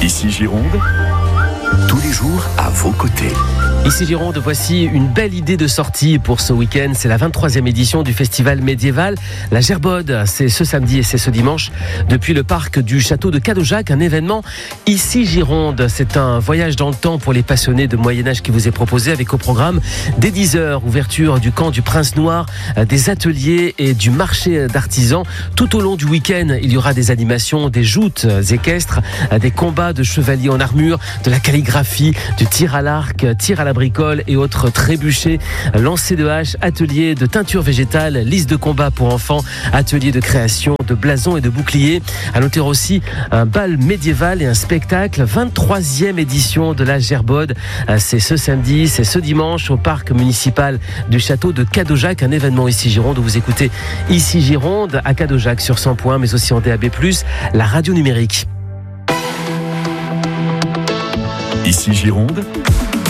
Ici Gironde, tous les jours à vos côtés. Ici Gironde, voici une belle idée de sortie pour ce week-end. C'est la 23e édition du festival médiéval La Gerbode. C'est ce samedi et c'est ce dimanche depuis le parc du château de Cadojac. Un événement Ici Gironde. C'est un voyage dans le temps pour les passionnés de Moyen-Âge qui vous est proposé avec au programme dès 10h, ouverture du camp du Prince Noir, des ateliers et du marché d'artisans. Tout au long du week-end, il y aura des animations, des joutes équestres, des combats de chevaliers en armure, de la calligraphie, du tir à l'arc, tir à la bricole et autres trébuchets, lancer de haches, atelier de teinture végétale, liste de combat pour enfants, atelier de création de blasons et de boucliers. À noter aussi un bal médiéval et un spectacle, 23e édition de la Gerbode. C'est ce samedi, c'est ce dimanche au parc municipal du château de Cadojac, un événement Ici Gironde où vous écoutez Ici Gironde à Cadojac sur 100 points, mais aussi en DAB+, la radio numérique. Ici Gironde,